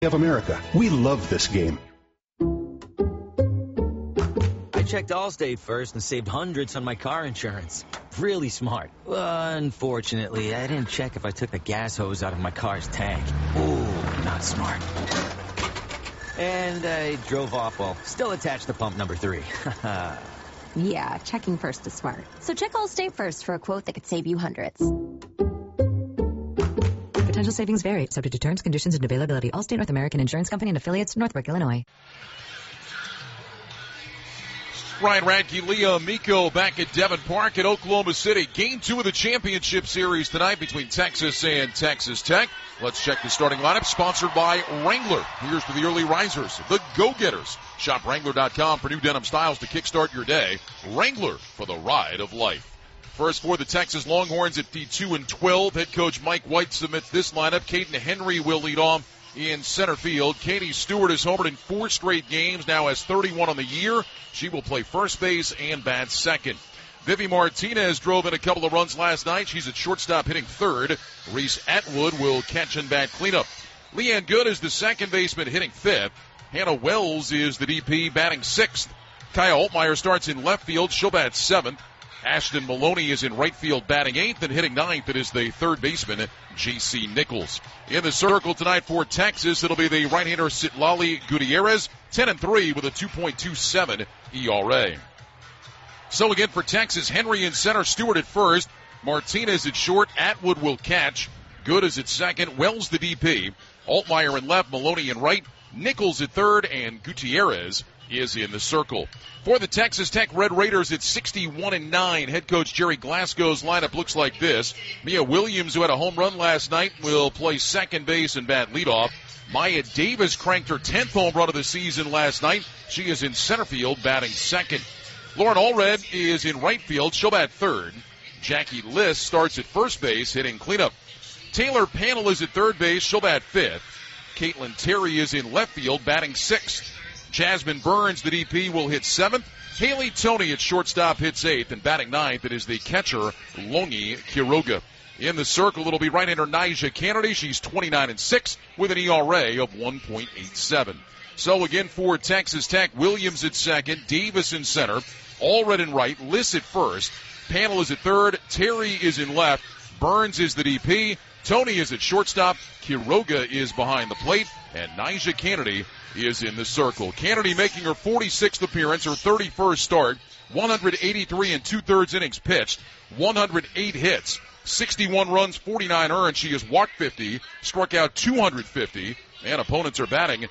of America. We love this game. I checked Allstate first and saved hundreds on my car insurance. Really smart. Unfortunately, I didn't check if I took the gas hose out of my car's tank. Ooh, not smart. And I drove off while still attached to pump number 3. Yeah, checking first is smart. So check Allstate first for a quote that could save you hundreds. Potential savings vary, subject to terms, conditions, and availability. Allstate North American Insurance Company and affiliates, Northbrook, Illinois. Ryan Radke, Leah Amico back at Devon Park at Oklahoma City. Game 2 of the championship series tonight between Texas and Texas Tech. Let's check the starting lineup, sponsored by Wrangler. Here's to the early risers, the go-getters. Shop Wrangler.com for new denim styles to kickstart your day. Wrangler, for the ride of life. First for the Texas Longhorns at the 2-12. Head coach Mike White submits this lineup. Caden Henry will lead off in center field. Katie Stewart has homered in 4 straight games, now has 31 on the year. She will play first base and bat second. Vivi Martinez drove in a couple of runs last night. She's at shortstop hitting third. Reese Atwood will catch and bat cleanup. Leanne Good is the second baseman hitting fifth. Hannah Wells is the DP batting sixth. Kaya Altmaier starts in left field. She'll bat seventh. Ashton Maloney is in right field batting eighth, and hitting ninth, it is the third baseman, J.C. Nichols. In the circle tonight for Texas, it'll be the right-hander Citlali Gutierrez, 10-3 with a 2.27 ERA. So again for Texas, Henry in center, Stewart at first, Martinez at short, Atwood will catch, Good is at second, Wells the DP, Altmaier in left, Maloney in right, Nichols at third, and Gutierrez is in the circle. For the Texas Tech Red Raiders, it's 61-9. Head coach Jerry Glasgow's lineup looks like this. Mia Williams, who had a home run last night, will play second base and bat leadoff. Maya Davis cranked her 10th home run of the season last night. She is in center field batting second. Lauren Allred is in right field. She'll bat third. Jackie List starts at first base hitting cleanup. Taylor Pannell is at third base. She'll bat fifth. Caitlin Terry is in left field batting sixth. Jasmine Burns, the DP, will hit seventh. Haley Toney at shortstop hits eighth, and batting ninth, it is the catcher, Longi Quiroga. In the circle, it'll be right-hander Nyjah Kennedy. She's 29-6 with an ERA of 1.87. So again for Texas Tech, Williams at second, Davis in center, Allred in right, Liss at first, Pannell is at third, Terry is in left, Burns is the DP, Toney is at shortstop, Quiroga is behind the plate, and Nyjah Kennedy is in the circle. Kennedy making her 46th appearance, her 31st start, 183 and 2/3 innings pitched, 108 hits, 61 runs, 49 earned. She has walked 50, struck out 250, and opponents are batting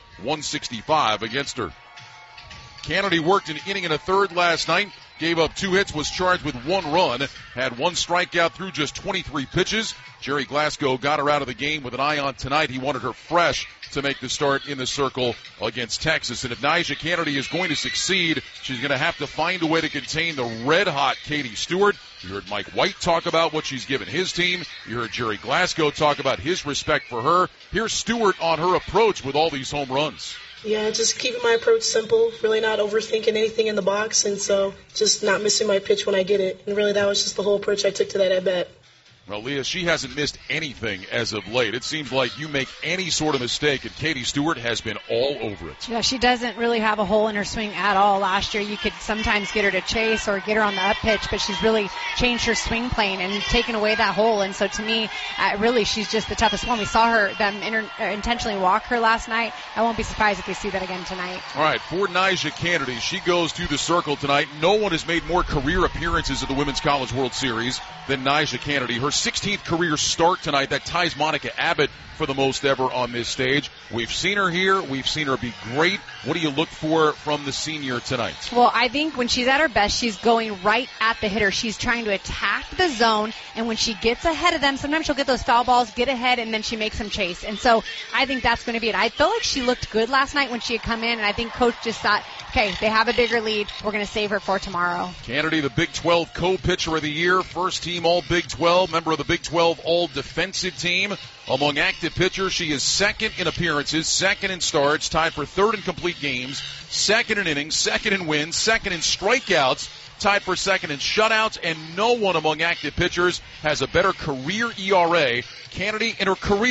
165 against her. Kennedy worked an inning and a third last night, gave up 2 hits, was charged with 1 run, had 1 strikeout through just 23 pitches. Jerry Glasgow got her out of the game with an eye on tonight. He wanted her fresh to make the start in the circle against Texas. And if Nyjah Kennedy is going to succeed, she's going to have to find a way to contain the red-hot Katie Stewart. You heard Mike White talk about what she's given his team. You heard Jerry Glasgow talk about his respect for her. Here's Stewart on her approach with all these home runs. Yeah, just keeping my approach simple, really not overthinking anything in the box, and so just not missing my pitch when I get it. And really that was just the whole approach I took to that at-bat. Well, Leah, she hasn't missed anything as of late. It seems like you make any sort of mistake, and Katie Stewart has been all over it. Yeah, she doesn't really have a hole in her swing at all. Last year, you could sometimes get her to chase or get her on the up pitch, but she's really changed her swing plane and taken away that hole. And so to me, really, she's just the toughest one. We saw them intentionally walk her last night. I won't be surprised if we see that again tonight. All right, for Nyjah Kennedy, she goes to the circle tonight. No one has made more career appearances at the Women's College World Series than Nyjah Kennedy. Her 16th career start tonight. That ties Monica Abbott for the most ever on this stage. We've seen her here. We've seen her be great. What do you look for from the senior tonight? Well, I think when she's at her best, she's going right at the hitter. She's trying to attack the zone, and when she gets ahead of them, sometimes she'll get those foul balls, get ahead, and then she makes them chase. And so I think that's going to be it. I felt like she looked good last night when she had come in, and I think Coach just thought, okay, they have a bigger lead. We're going to save her for tomorrow. Kennedy, the Big 12 co-pitcher of the year, first team All Big 12, member of the Big 12 All Defensive Team. Among active pitchers, she is second in appearances, second in starts, tied for third in complete games, second in innings, second in wins, second in strikeouts, tied for second in shutouts, and no one among active pitchers has a better career ERA. Kennedy in her career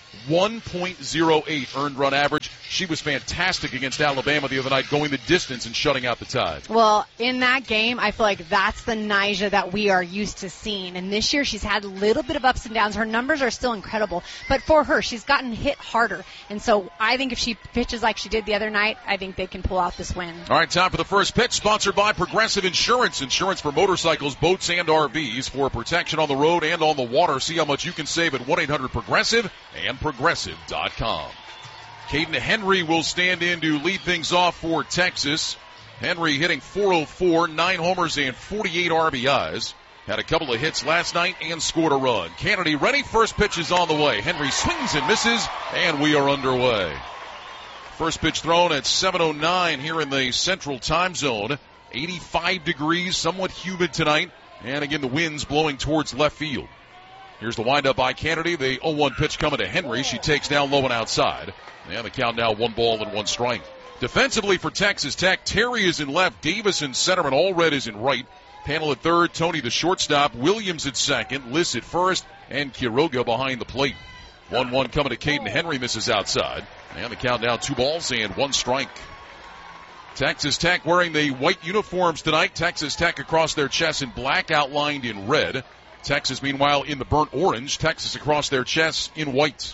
1.08 earned run average. She was fantastic against Alabama the other night, going the distance and shutting out the Tide. Well, in that game, I feel like that's the Nyjah that we are used to seeing. And this year, she's had a little bit of ups and downs. Her numbers are still incredible. But for her, she's gotten hit harder. And so I think if she pitches like she did the other night, I think they can pull out this win. All right, time for the first pitch, sponsored by Progressive Insurance. Insurance for motorcycles, boats, and RVs for protection on the road and on the water. See how much you can save at 1-800-PROGRESSIVE and Progressive.com. Caden Henry will stand in to lead things off for Texas. Henry hitting .404, 9 homers and 48 RBIs. Had a couple of hits last night and scored a run. Kennedy ready. First pitch is on the way. Henry swings and misses, and we are underway. First pitch thrown at 7:09 here in the Central Time Zone. 85 degrees, somewhat humid tonight. And again, the wind's blowing towards left field. Here's the windup by Kennedy. The 0-1 pitch coming to Henry. She takes down low and outside. And the count now 1 ball and 1 strike. Defensively for Texas Tech, Terry is in left, Davis in center, and Allred is in right. Panel at third, Tony the shortstop, Williams at second, Liss at first, and Quiroga behind the plate. 1-1 coming to Caden Henry, misses outside. And the count now 2 balls and 1 strike. Texas Tech wearing the white uniforms tonight. Texas Tech across their chests in black, outlined in red. Texas, meanwhile, in the burnt orange. Texas across their chests in white.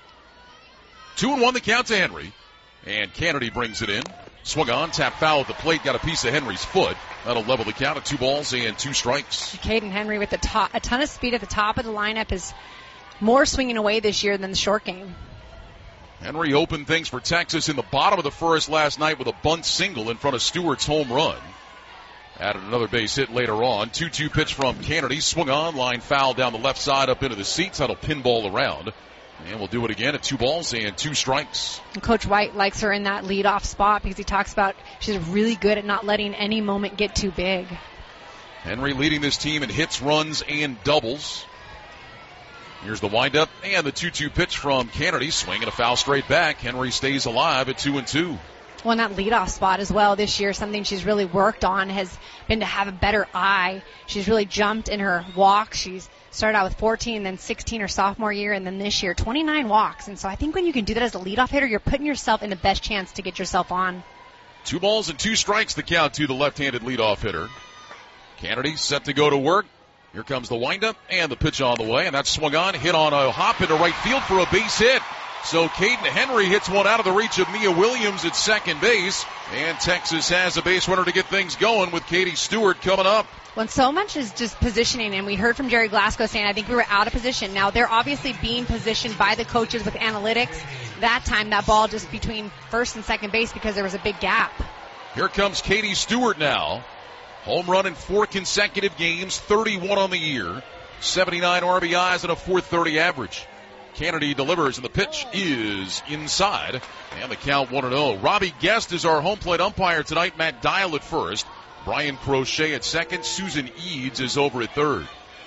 2-1 the count to Henry. And Kennedy brings it in. Swung on, tap foul at the plate, got a piece of Henry's foot. That'll level the count at 2 balls and 2 strikes. Caden Henry with a ton of speed at the top of the lineup is more swinging away this year than the short game. Henry opened things for Texas in the bottom of the first last night with a bunt single in front of Stewart's home run. Added another base hit later on. 2-2 pitch from Kennedy. Swung on, line foul down the left side up into the seats. That'll pinball around. And we'll do it again at 2 balls and 2 strikes. And Coach White likes her in that leadoff spot because he talks about she's really good at not letting any moment get too big. Henry leading this team in hits, runs, and doubles. Here's the windup and the 2-2 pitch from Kennedy. Swinging a foul straight back. Henry stays alive at 2-2. Well, in that leadoff spot as well this year, something she's really worked on has been to have a better eye. She's really jumped in her walks. She's started out with 14, then 16 her sophomore year, and then this year 29 walks. And so I think when you can do that as a leadoff hitter, you're putting yourself in the best chance to get yourself on. 2 balls and 2 strikes the count to the left-handed leadoff hitter. Kennedy set to go to work. Here comes the windup and the pitch on the way, and that's swung on, hit on a hop into right field for a base hit. So Caden Henry hits one out of the reach of Mia Williams at second base, and Texas has a base runner to get things going with Katie Stewart coming up. Well, so much is just positioning, and we heard from Jerry Glasgow saying, I think we were out of position. Now, they're obviously being positioned by the coaches with analytics. That time, that ball just between first and second base because there was a big gap. Here comes Katie Stewart now. Home run in 4 consecutive games, 31 on the year, 79 RBIs and a .430 average. Kennedy delivers, and the pitch is inside, and the count 1-0. Robbie Guest is our home plate umpire tonight. Matt Dial at first. Brian Crochet at second. Susan Eads is over at third.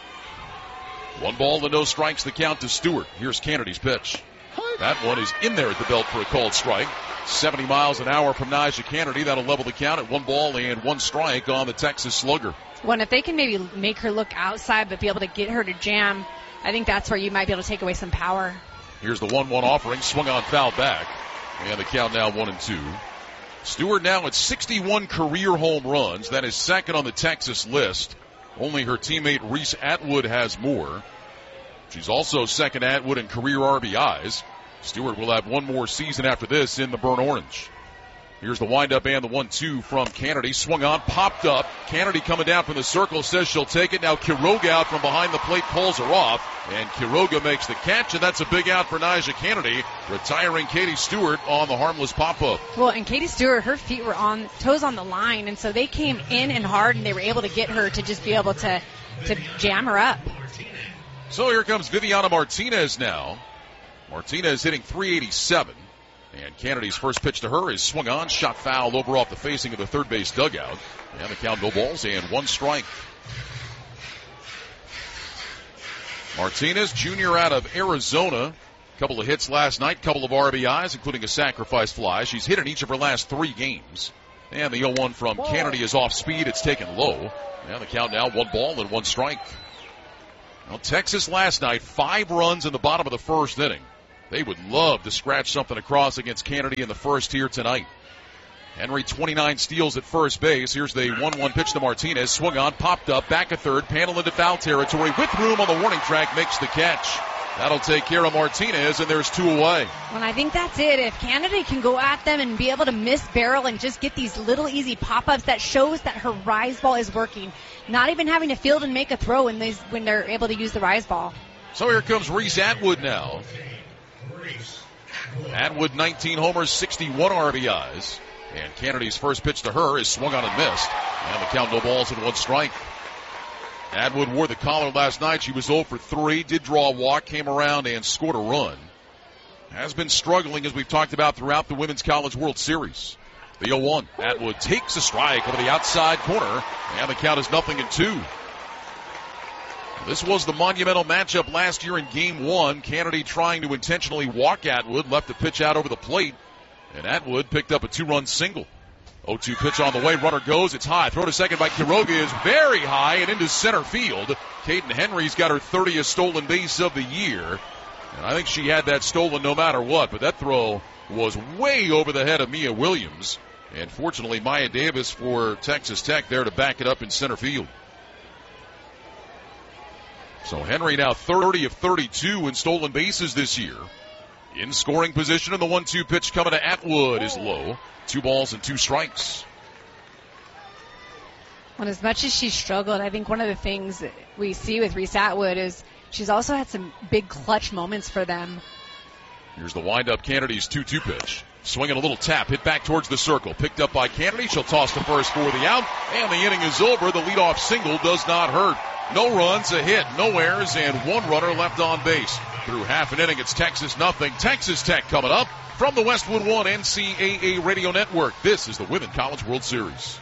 1 ball and no strikes, the count to Stewart. Here's Kennedy's pitch. That one is in there at the belt for a called strike. 70 miles an hour from Nyjah Kennedy. That'll level the count at 1 ball and 1 strike on the Texas slugger. Well, and if they can maybe make her look outside but be able to get her to jam, I think that's where you might be able to take away some power. Here's the 1-1 offering. Swung on, foul back. And the count now 1-2. Stewart now at 61 career home runs. That is second on the Texas list. Only her teammate Reese Atwood has more. She's also second Atwood in career RBIs. Stewart will have 1 more season after this in the burnt orange. Here's the windup and the 1-2 from Kennedy. Swung on, popped up. Kennedy coming down from the circle, says she'll take it. Now Quiroga out from behind the plate, pulls her off. And Quiroga makes the catch, and that's a big out for Nyjah Kennedy, retiring Katie Stewart on the harmless pop-up. Well, and Katie Stewart, her feet were on, toes on the line, and so they came in and hard, and they were able to get her to just be able to jam her up. So here comes Viviana Martinez now. Martinez hitting .387. And Kennedy's first pitch to her is swung on, shot foul over off the facing of the third base dugout. And the count, no balls and 1 strike. Martinez, junior out of Arizona. Couple of hits last night, couple of RBIs, including a sacrifice fly. She's hit in each of her last 3 games. And the 0-1 from Kennedy is off speed. It's taken low. And the count now 1 ball and 1 strike. Well, Texas last night, 5 runs in the bottom of the first inning. They would love to scratch something across against Kennedy in the first here tonight. Henry, 29 steals at first base. Here's the 1-1 pitch to Martinez. Swung on, popped up, back at third, panel into foul territory. With room on the warning track, makes the catch. That'll take care of Martinez, and there's 2 away. Well, I think that's it. If Kennedy can go at them and be able to miss barrel and just get these little easy pop-ups, that shows that her rise ball is working. Not even having to field and make a throw when they're able to use the rise ball. So here comes Reese Atwood now. Atwood, 19 homers, 61 RBIs. And Kennedy's first pitch to her is swung on and missed. And the count, no balls and 1 strike. Atwood wore the collar last night. She was 0 for 3, did draw a walk, came around and scored a run. Has been struggling, as we've talked about, throughout the Women's College World Series. The 0-1. Atwood takes a strike over the outside corner, and the count is 0-2. This was the monumental matchup last year in Game 1. Kennedy trying to intentionally walk Atwood, left the pitch out over the plate, and Atwood picked up a 2-run single. 0-2 pitch on the way, runner goes, it's high. Throw to second by Quiroga is very high and into center field. Caden Henry's got her 30th stolen base of the year. And I think she had that stolen no matter what, but that throw was way over the head of Mia Williams. And fortunately, Maya Davis for Texas Tech there to back it up in center field. So Henry now 30 of 32 in stolen bases this year. In scoring position, and the 1-2 pitch coming to Atwood is low. 2 balls and 2 strikes. Well, as much as she struggled, I think one of the things that we see with Reese Atwood is she's also had some big clutch moments for them. Here's the windup, Kennedy's 2-2 pitch. Swinging a little tap, hit back towards the circle. Picked up by Kennedy. She'll toss to first for the out. And the inning is over. The leadoff single does not hurt. No runs, a hit, no errors, and 1 runner left on base. Through half an inning, it's Texas nothing. Texas Tech coming up from the Westwood One NCAA Radio Network. This is the Women's College World Series.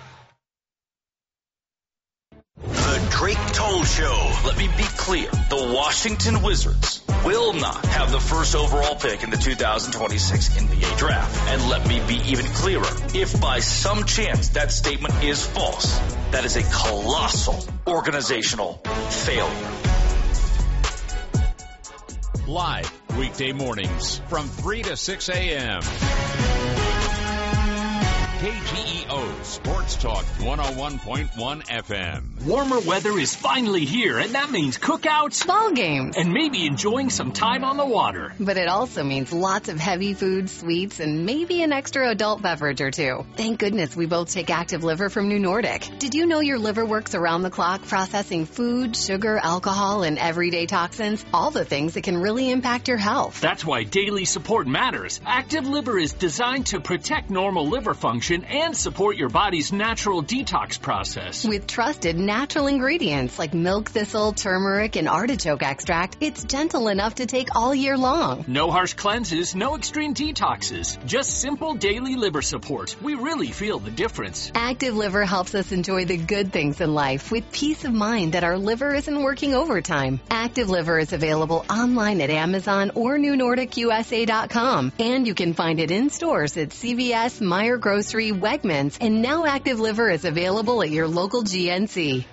The Drake Toll Show. Let me be clear. The Washington Wizards will not have the first overall pick in the 2026 NBA Draft. And let me be even clearer. If by some chance that statement is false, that is a colossal organizational failure. Live weekday mornings from 3 to 6 a.m. KGEO Sports Talk 101.1 FM. Warmer weather is finally here, and that means cookouts, ball games, and maybe enjoying some time on the water. But it also means lots of heavy foods, sweets, and maybe an extra adult beverage or 2. Thank goodness we both take Active Liver from New Nordic. Did you know your liver works around the clock processing food, sugar, alcohol, and everyday toxins? All the things that can really impact your health. That's why daily support matters. Active Liver is designed to protect normal liver function and support your body's natural detox process. With trusted natural ingredients like milk thistle, turmeric, and artichoke extract, it's gentle enough to take all year long. No harsh cleanses, no extreme detoxes, just simple daily liver support. We really feel the difference. Active Liver helps us enjoy the good things in life with peace of mind that our liver isn't working overtime. Active Liver is available online at Amazon or NewNordicUSA.com, and you can find it in stores at CVS, Meijer Grocery, Wegmans, and now Active Liver is available at your local GNC.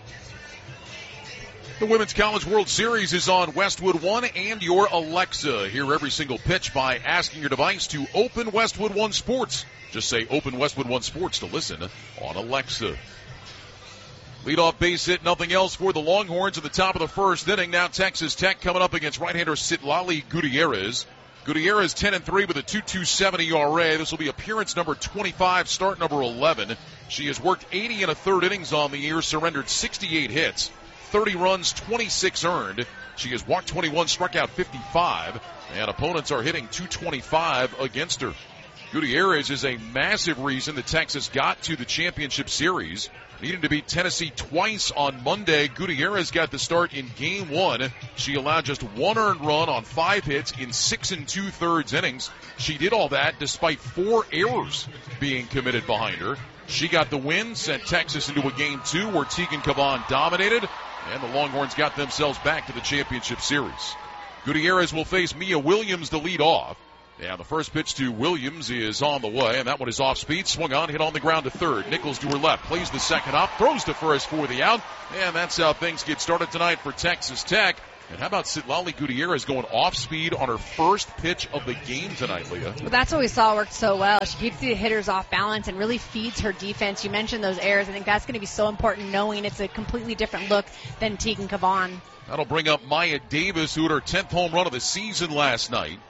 The Women's College World Series is on Westwood One and your Alexa. Hear every single pitch by asking your device to open Westwood One Sports. Just say open Westwood One Sports to listen on Alexa. Leadoff base hit, nothing else for the Longhorns at the top of the first inning. Now Texas Tech coming up against right-hander Citlali Gutierrez. Gutierrez 10-3 with a 2.27 ERA. This will be appearance number 25, start number 11. She has worked 80 1/3 innings on the year, surrendered 68 hits, 30 runs, 26 earned. She has walked 21, struck out 55, and opponents are hitting 225 against her. Gutierrez is a massive reason that Texas got to the championship series. Needing to beat Tennessee twice on Monday, Gutierrez got the start in Game 1. She allowed just 1 earned run on 5 hits in 6 2/3 innings. She did all that despite 4 errors being committed behind her. She got the win, sent Texas into a Game 2 where Tegan Caban dominated, and the Longhorns got themselves back to the championship series. Gutierrez will face Mia Williams to lead off. And the first pitch to Williams is on the way, and that one is off speed. Swung on, hit on the ground to third. Nichols to her left, plays the second up, throws to first for the out. And that's how things get started tonight for Texas Tech. And how about Citlali Gutierrez going off speed on her first pitch of the game tonight, Leah? Well, that's what we saw worked so well. She keeps the hitters off balance and really feeds her defense. You mentioned those errors. I think that's going to be so important, knowing it's a completely different look than Tegan Cavan. That'll bring up Maya Davis, who had her 10th home run of the season last night.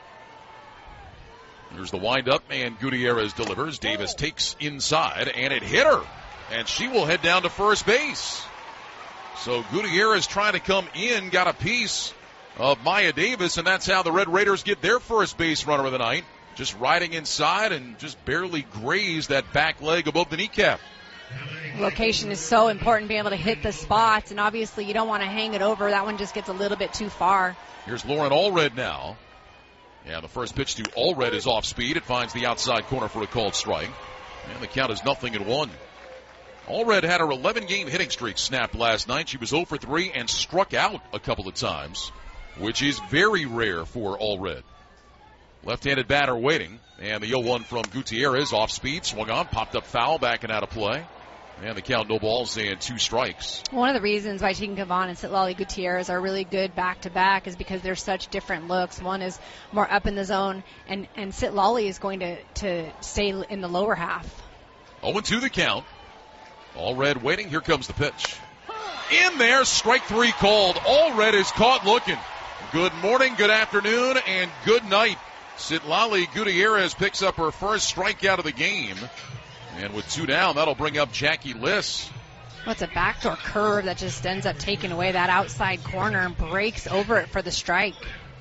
Here's the windup, and Gutierrez delivers. Davis takes inside, and it hit her. And she will head down to first base. So Gutierrez trying to come in, got a piece of Maya Davis, and that's how the Red Raiders get their first base runner of the night. Just riding inside and just barely grazed that back leg above the kneecap. Location is so important, being able to hit the spots, and obviously you don't want to hang it over. That one just gets a little bit too far. Here's Lauren Allred now. Yeah, the first pitch to Allred is off speed. It finds the outside corner for a called strike. And the count is 0-1. Allred had her 11-game hitting streak snapped last night. She was 0 for 3 and struck out a couple of times, which is very rare for Allred. Left-handed batter waiting, and the 0-1 from Gutierrez, off speed, swung on, popped up foul, backing out of play. And the count, no balls and 2 strikes. One of the reasons why Tegan Cavan and Citlali Gutierrez are really good back-to-back is because they're such different looks. One is more up in the zone, and Citlali is going to stay in the lower half. 0-2 the count. Allred waiting. Here comes the pitch. In there, strike 3 called. Allred is caught looking. Good morning, good afternoon, and good night. Citlali Gutierrez picks up her first strikeout of the game. And with 2 down, that'll bring up Jackie Liss. Well, it's a backdoor curve that just ends up taking away that outside corner and breaks over it for the strike.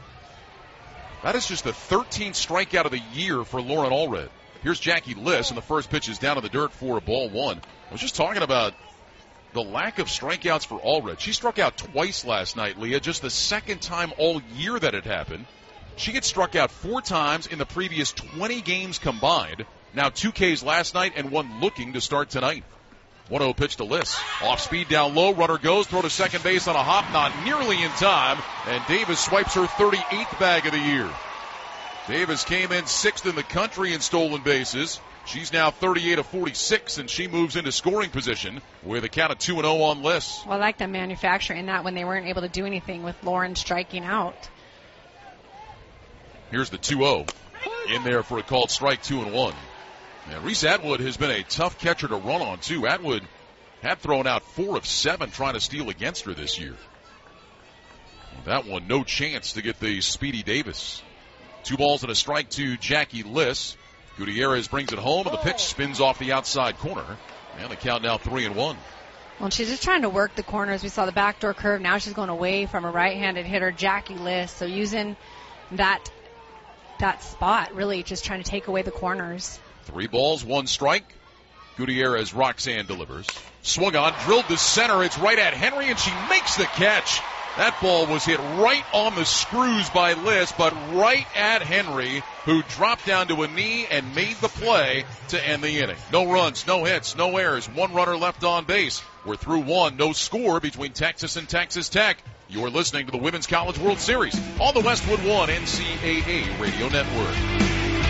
That is just the 13th strikeout of the year for Lauren Allred. Here's Jackie Liss, and the first pitch is down in the dirt for a ball 1. I was just talking about the lack of strikeouts for Allred. She struck out twice last night, Leah, just the second time all year that it happened. She had struck out 4 times in the previous 20 games combined. Now 2 Ks last night and 1 looking to start tonight. 1-0 pitch to Liss. Off speed down low, runner goes, throw to second base on a hop, not nearly in time, and Davis swipes her 38th bag of the year. Davis came in 6th in the country in stolen bases. She's now 38 of 46, and she moves into scoring position with a count of 2-0 on Liss. Well, I like the manufacturing that when they weren't able to do anything with Lauren striking out. Here's the 2-0. In there for a called strike, 2-1. And Reese Atwood has been a tough catcher to run on, too. Atwood had thrown out 4 of 7 trying to steal against her this year. That one, no chance to get the speedy Davis. 2 balls and a strike to Jackie Liss. Gutierrez brings it home, and the pitch spins off the outside corner. And the count now 3-1. Well, she's just trying to work the corners. We saw the backdoor curve. Now she's going away from a right-handed hitter, Jackie Liss. So using that spot, really just trying to take away the corners. 3 balls, 1 strike. Gutierrez, Roxanne delivers. Swung on, drilled to center. It's right at Henry, and she makes the catch. That ball was hit right on the screws by Liss, but right at Henry, who dropped down to a knee and made the play to end the inning. No runs, no hits, no errors, 1 runner left on base. We're through 1, no score between Texas and Texas Tech. You're listening to the Women's College World Series on the Westwood One NCAA Radio Network.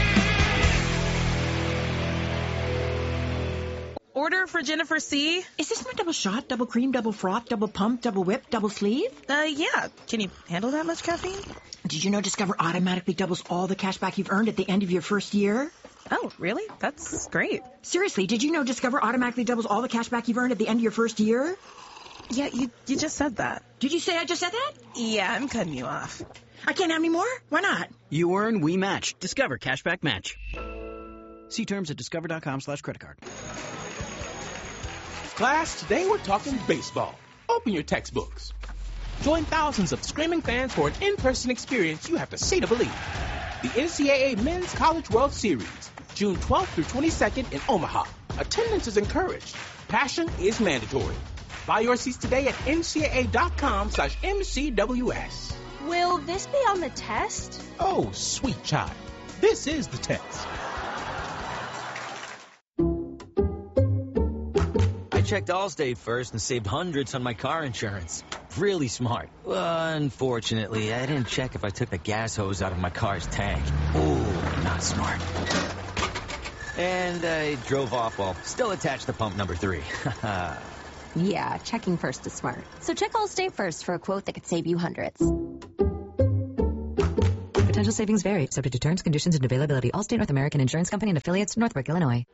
Order for Jennifer C. Is this my double shot, double cream, double froth, double pump, double whip, double sleeve? Yeah. Can you handle that much caffeine? Did you know Discover automatically doubles all the cash back you've earned at the end of your first year? Oh, really? That's great. Seriously, did you know Discover automatically doubles all the cash back you've earned at the end of your first year? Yeah, you just said that. Did you say I just said that? Yeah, I'm cutting you off. I can't have any more? Why not? You earn, we match. Discover Cashback Match. See terms at discover.com/creditcard. Class, today we're talking baseball. Open your textbooks. Join thousands of screaming fans for an in-person experience you have to see to believe. The NCAA Men's College World Series, June 12th through 22nd in Omaha. Attendance is encouraged. Passion is mandatory. Buy your seats today at ncaa.com/MCWS. Will this be on the test? Oh, sweet child. This is the test. I checked Allstate first and saved hundreds on my car insurance. Really smart. Unfortunately, I didn't check if I took the gas hose out of my car's tank. Ooh, not smart. And I drove off while still attached to pump number 3. Yeah, checking first is smart. So check Allstate first for a quote that could save you hundreds. Potential savings vary, subject to terms, conditions, and availability. Allstate North American Insurance Company and affiliates, Northbrook, Illinois.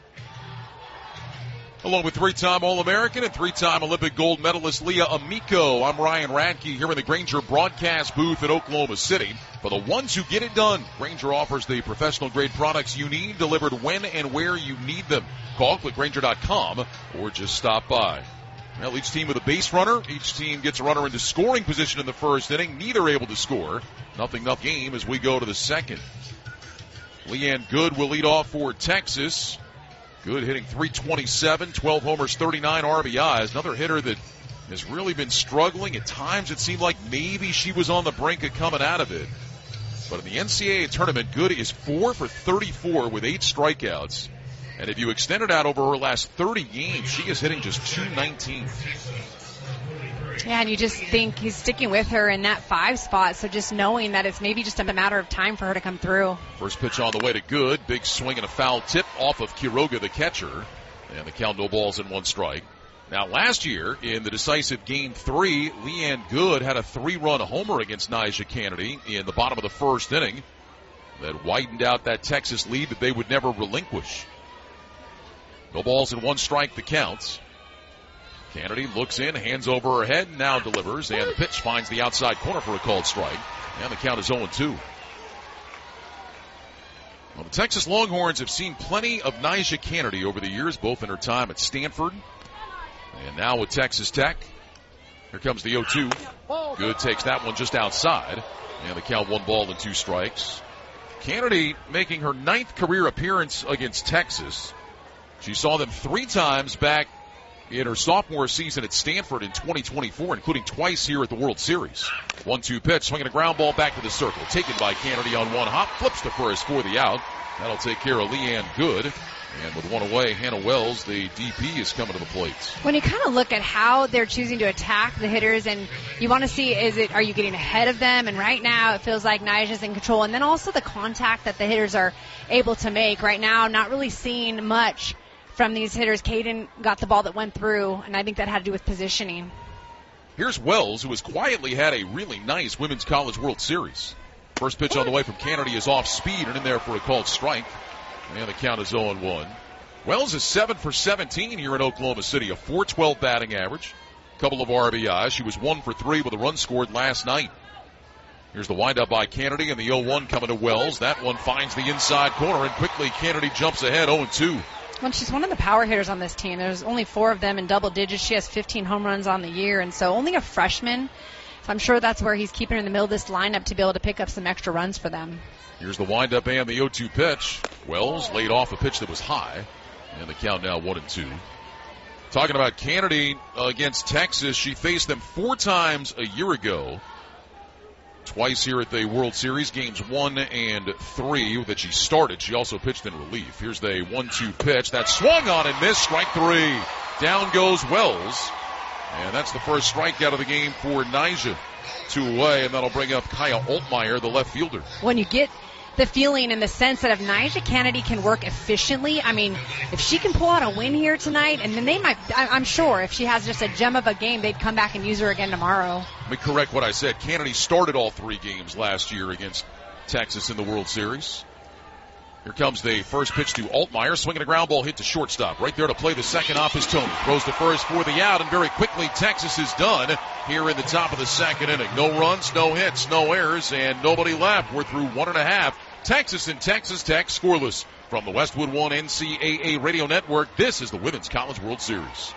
Along with three-time All-American and three-time Olympic gold medalist Leah Amico, I'm Ryan Radke here in the Grainger broadcast booth in Oklahoma City. For the ones who get it done, Grainger offers the professional-grade products you need delivered when and where you need them. Call Grainger.com or just stop by. Well, each team with a base runner. Each team gets a runner into scoring position in the first inning. Neither able to score. Nothing game as we go to the second. Leanne Good will lead off for Texas. Good hitting .327, 12 homers, 39 RBIs. Another hitter that has really been struggling. At times it seemed like maybe she was on the brink of coming out of it. But in the NCAA tournament, Good is 4 for 34 with 8 strikeouts. And if you extend it out over her last 30 games, she is hitting just .219. Yeah, and you just think he's sticking with her in that 5 spot, so just knowing that it's maybe just a matter of time for her to come through. First pitch on the way to Good. Big swing and a foul tip off of Quiroga, the catcher. And the count, no balls and 1 strike. Now, last year, in the decisive Game 3, Leanne Good had a 3-run homer against Nyjah Kennedy in the bottom of the first inning that widened out that Texas lead that they would never relinquish. No balls and 1 strike, the counts. Kennedy looks in, hands over her head, now delivers, and the pitch finds the outside corner for a called strike. And the count is 0-2. Well, the Texas Longhorns have seen plenty of Nyjah Kennedy over the years, both in her time at Stanford and now with Texas Tech. Here comes the 0-2. Good takes that one just outside. And the count 1 ball and 2 strikes. Kennedy making her 9th career appearance against Texas. She saw them 3 times back in her sophomore season at Stanford in 2024, including twice here at the World Series. 1-2 pitch, swinging a ground ball back to the circle. Taken by Kennedy on 1 hop, flips to first for the out. That'll take care of Leanne Good. And with 1 away, Hannah Wells, the DP, is coming to the plate. When you kind of look at how they're choosing to attack the hitters, and you want to see, are you getting ahead of them? And right now it feels like Nyjah's in control. And then also the contact that the hitters are able to make. Right now, not really seeing much from these hitters. Caden got the ball that went through, and I think that had to do with positioning. Here's Wells, who has quietly had a really nice Women's College World Series. First pitch on the way from Kennedy is off speed and in there for a called strike. And the count is 0-1. Wells is 7 for 17 here in Oklahoma City, a .412 batting average, a couple of RBIs. She was 1 for 3 with a run scored last night. Here's the windup by Kennedy, and the 0-1 coming to Wells. That one finds the inside corner, and quickly Kennedy jumps ahead 0-2. Well, she's one of the power hitters on this team. There's only 4 of them in double digits. She has 15 home runs on the year, and so only a freshman. So I'm sure that's where he's keeping her in the middle of this lineup to be able to pick up some extra runs for them. Here's the windup and the 0-2 pitch. Wells laid off a pitch that was high, and the count now 1-2. Talking about Kennedy against Texas, she faced them 4 times a year ago. Twice here at the World Series, games 1 and 3 that she started. She also pitched in relief. Here's the 1-2 pitch. That swung on and missed. Strike 3. Down goes Wells. And that's the first strikeout of the game for Nyjah. 2 away, and that'll bring up Kaya Altmaier, the left fielder. When you get the feeling and the sense that if Nyjah Kennedy can work efficiently, I mean, if she can pull out a win here tonight, and then they might, I'm sure if she has just a gem of a game, they'd come back and use her again tomorrow. Let me correct what I said. Kennedy started all 3 games last year against Texas in the World Series. Here comes the first pitch to Altmaier, swinging a ground ball hit to shortstop. Right there to play the second off is Tony. Throws to first for the out, and very quickly Texas is done here in the top of the second inning. No runs, no hits, no errors, and nobody left. We're through 1.5. Texas and Texas Tech scoreless. From the Westwood One NCAA Radio Network, this is the Women's College World Series.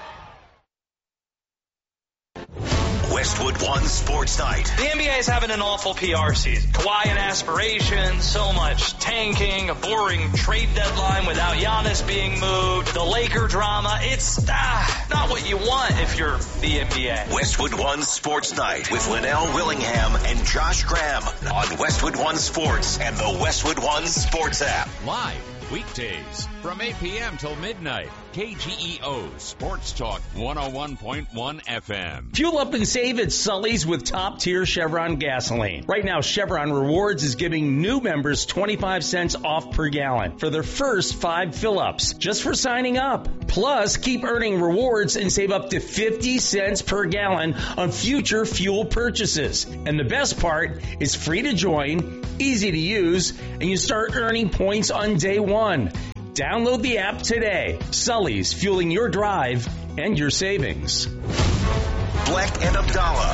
Westwood One Sports Night. The NBA is having an awful PR season. Kawhi and aspirations, so much tanking, a boring trade deadline without Giannis being moved, the Laker drama. It's not what you want if you're the NBA. Westwood One Sports Night with Linnell Willingham and Josh Graham on Westwood One Sports and the Westwood One Sports app. Live Weekdays from 8 p.m. till midnight. KGEO Sports Talk 101.1 FM. Fuel up and save at Sully's with top-tier Chevron gasoline. Right now, Chevron Rewards is giving new members 25 cents off per gallon for their first 5 fill-ups, just for signing up. Plus, keep earning rewards and save up to 50 cents per gallon on future fuel purchases. And the best part, it's free to join, easy to use, and you start earning points on day one. Download the app today. Sully's, fueling your drive and your savings. Black and Abdallah.